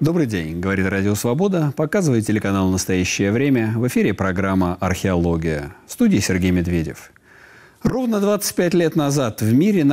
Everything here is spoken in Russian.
Добрый день, говорит Радио Свобода, показывает телеканал «Настоящее время». В эфире программа «Археология». В студии Сергей Медведев. Ровно 25 лет назад в мире